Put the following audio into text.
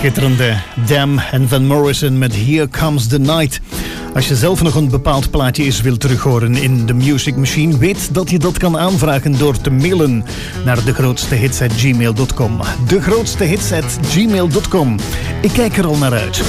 Schitterende Dam en Van Morrison met Here Comes the Night. Als je zelf nog een bepaald plaatje eens wilt terughoren in de Music Machine, weet dat je dat kan aanvragen door te mailen naar degrootstehits@gmail.com. Degrootstehits@gmail.com. Ik kijk er al naar uit.